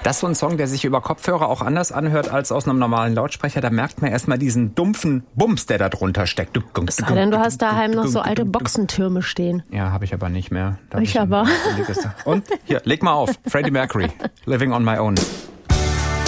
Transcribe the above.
Das ist so ein Song, der sich über Kopfhörer auch anders anhört als aus einem normalen Lautsprecher. Da merkt man erstmal diesen dumpfen Bums, der da drunter steckt. Es sei denn, du hast daheim noch so alte Boxentürme stehen. Ja, habe ich aber nicht mehr. Ich aber. Und hier, leg mal auf. Freddie Mercury, Living on My Own.